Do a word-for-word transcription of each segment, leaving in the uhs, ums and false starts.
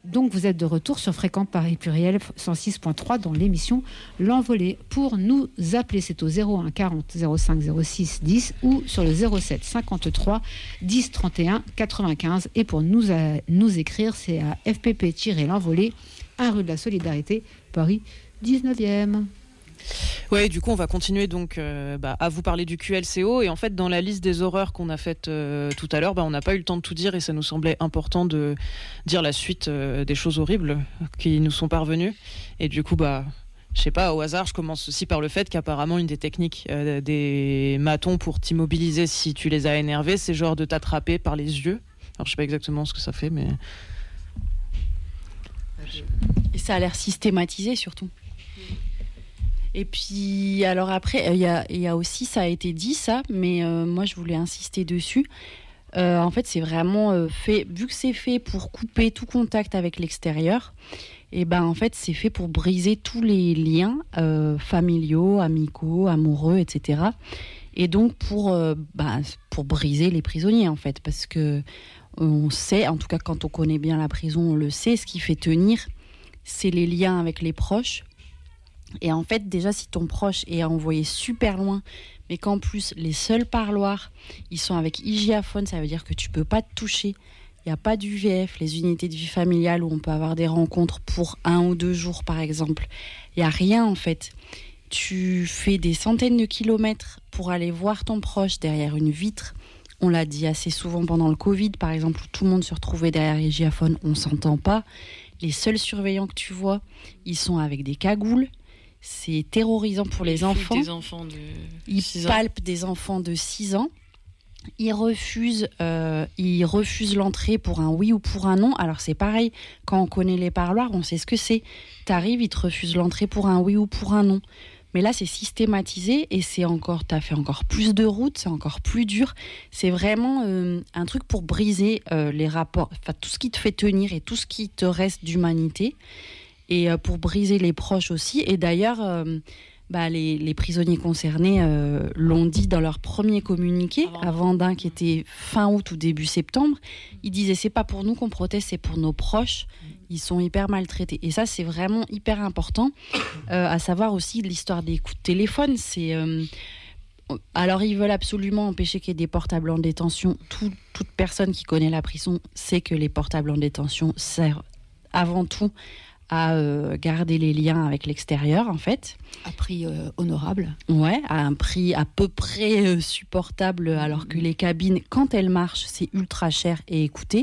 Donc vous êtes de retour sur Fréquence Paris Pluriel cent six point trois dans l'émission L'Envolée. Pour nous appeler, c'est au zéro un quarante zéro cinq zéro six dix ou sur le zéro sept cinquante-trois dix trente et un quatre-vingt-quinze. Et pour nous, à, nous écrire, c'est à F P P-L'Envolée, un rue de la Solidarité, Paris dix-neuvième. Ouais, du coup, on va continuer donc euh, bah, à vous parler du Q L C O. Et en fait, dans la liste des horreurs qu'on a faites euh, tout à l'heure, bah, on n'a pas eu le temps de tout dire et ça nous semblait important de dire la suite euh, des choses horribles qui nous sont parvenues. Et du coup, bah, je sais pas, au hasard, je commence aussi par le fait qu'apparemment, une des techniques euh, des matons pour t'immobiliser si tu les as énervés, c'est genre de t'attraper par les yeux. Alors, je sais pas exactement ce que ça fait, mais... Et ça a l'air systématisé, surtout. Et puis, alors après, il y a, y a aussi, ça a été dit ça, mais euh, moi je voulais insister dessus. Euh, en fait, c'est vraiment euh, fait, vu que c'est fait pour couper tout contact avec l'extérieur, et ben en fait, c'est fait pour briser tous les liens euh, familiaux, amicaux, amoureux, et cetera. Et donc pour, euh, bah, pour briser les prisonniers, en fait, parce que on sait, en tout cas quand on connaît bien la prison, on le sait, ce qui fait tenir, c'est les liens avec les proches. Et en fait, déjà, si ton proche est envoyé super loin, mais qu'en plus, les seuls parloirs, ils sont avec hygiaphone, ça veut dire que tu peux pas te toucher. Il n'y a pas d'U V F, les unités de vie familiale où on peut avoir des rencontres pour un ou deux jours, par exemple. Il n'y a rien, en fait. Tu fais des centaines de kilomètres pour aller voir ton proche derrière une vitre. On l'a dit assez souvent pendant le Covid, par exemple, où tout le monde se retrouvait derrière hygiaphone, on ne s'entend pas. Les seuls surveillants que tu vois, ils sont avec des cagoules. C'est terrorisant pour les ils enfants. Des enfants de ils palpent des enfants de six ans. Ils refusent, euh, ils refusent l'entrée pour un oui ou pour un non. Alors c'est pareil, quand on connaît les parloirs, on sait ce que c'est. T'arrives, ils te refusent l'entrée pour un oui ou pour un non. Mais là, c'est systématisé et c'est encore, t'as fait encore plus de route, c'est encore plus dur. C'est vraiment euh, un truc pour briser euh, les rapports, enfin tout ce qui te fait tenir et tout ce qui te reste d'humanité. Et pour briser les proches aussi. Et d'ailleurs, euh, bah, les, les prisonniers concernés euh, l'ont dit dans leur premier communiqué, à Vendin, qui était fin août ou début septembre. Ils disaient, c'est pas pour nous qu'on proteste, c'est pour nos proches. Ils sont hyper maltraités. Et ça, c'est vraiment hyper important. Euh, à savoir aussi l'histoire des coups de téléphone. C'est... Euh, alors, ils veulent absolument empêcher qu'il y ait des portables en détention. Tout, toute personne qui connaît la prison sait que les portables en détention servent avant tout à euh, garder les liens avec l'extérieur, en fait. À prix euh, honorable. Ouais, à un prix à peu près euh, supportable, alors que les cabines, quand elles marchent, c'est ultra cher et écoutez.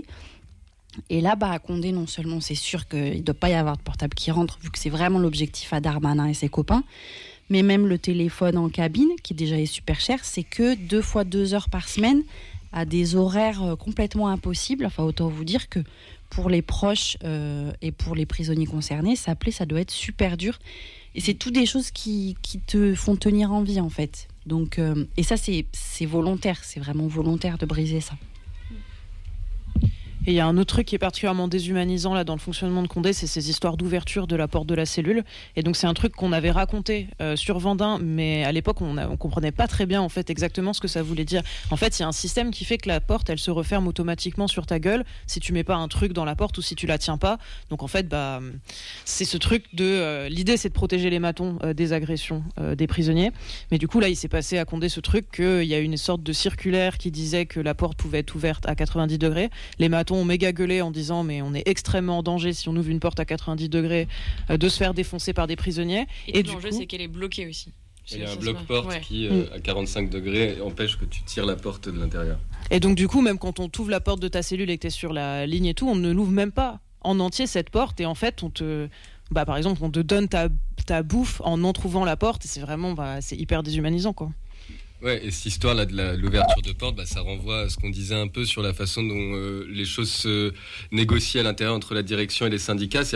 Et là, bah, à Condé, non seulement c'est sûr qu'il ne doit pas y avoir de portable qui rentre, vu que c'est vraiment l'objectif à Darmanin et ses copains, mais même le téléphone en cabine, qui déjà est super cher, c'est que deux fois deux heures par semaine, à des horaires complètement impossibles. Enfin, autant vous dire que pour les proches euh, et pour les prisonniers concernés, s'appeler, ça doit être super dur. Et c'est toutes des choses qui, qui te font tenir en vie, en fait. Donc, euh, et ça, c'est, c'est volontaire. C'est vraiment volontaire de briser ça. Et il y a un autre truc qui est particulièrement déshumanisant là dans le fonctionnement de Condé, c'est ces histoires d'ouverture de la porte de la cellule. Et donc c'est un truc qu'on avait raconté euh, sur Vendin, mais à l'époque on, a, on comprenait pas très bien en fait exactement ce que ça voulait dire. En fait, il y a un système qui fait que la porte, elle se referme automatiquement sur ta gueule si tu mets pas un truc dans la porte ou si tu la tiens pas. Donc en fait, bah c'est ce truc de euh, l'idée, c'est de protéger les matons euh, des agressions euh, des prisonniers. Mais du coup là, il s'est passé à Condé ce truc qu'il y a une sorte de circulaire qui disait que la porte pouvait être ouverte à quatre-vingt-dix degrés. Les matons ont méga gueulé en disant mais on est extrêmement en danger si on ouvre une porte à quatre-vingt-dix degrés euh, de se faire défoncer par des prisonniers. Et, et tout l'enjeu, coup, c'est qu'elle est bloquée aussi. Il y a un bloc-porte ouais. qui, euh, à quarante-cinq degrés, empêche que tu tires la porte de l'intérieur. Et donc du coup, même quand on t'ouvre la porte de ta cellule et que t'es sur la ligne et tout, on ne l'ouvre même pas en entier cette porte. Et en fait, on te... Bah, par exemple, on te donne ta, ta bouffe en en trouvant la porte. Et c'est vraiment... Bah, c'est hyper déshumanisant, quoi. Ouais, et cette histoire-là de la, l'ouverture de porte, bah, ça renvoie à ce qu'on disait un peu sur la façon dont euh, les choses se négocient à l'intérieur entre la direction et les syndicats.